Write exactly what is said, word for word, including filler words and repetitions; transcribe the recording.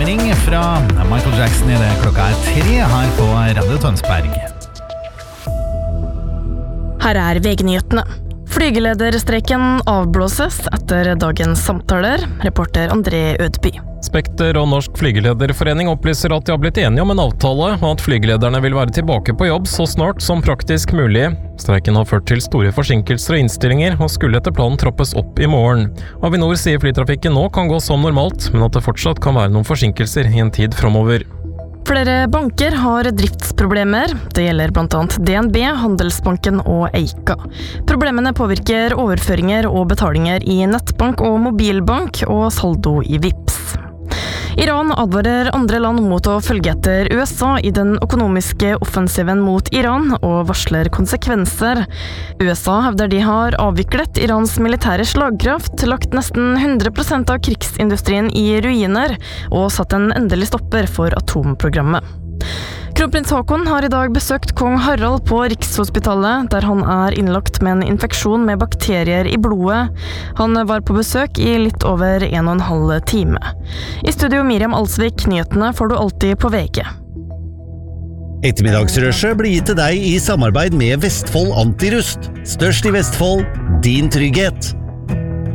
signing fra Michael Jackson I det klokka er tre her på Radio Tønsberg. Her er V G-nyhetene. Flygelederstreiken avblåses etter dagens samtaler, reporter André Ødby. Spekter og Norsk Flygelederforening opplyser at de har blitt enige om en avtale, og at flygelederne vil være tilbake på jobb så snart som praktisk mulig. Streiken har ført til store forsinkelser og innstillinger, og skulle etter planen troppes opp I morgen. Avinor sier flytrafikken nå kan gå som normalt, men at det fortsatt kan være noen forsinkelser I en tid fremover. Flere banker har driftsproblemer. Det gjelder blant annet D N B, Handelsbanken og Eika. Problemene påvirker overføringer og betalinger I nettbank og mobilbank og saldo I Vipps. Iran advarer andre land mot å følge etter U S A I den økonomiske offensiven mot Iran og varsler konsekvenser. U S A hevder de har avviklet Irans militære slagkraft, lagt nesten hundre prosent av krigsindustrien I ruiner og satt en endelig stopper for atomprogrammet. Kronprins Haakon har I dag besøkt kong Harald på Rikshospitalet, der han er innlagt med en infeksjon med bakterier I blodet. Han var på besøk I litt over en og en halv time. I studio Miriam Alsvik, nyhetene får du alltid på V G. Ettermiddagsrushet blir gitt til deg I samarbeid med Vestfold Antirust. Størst I Vestfold, din trygghet.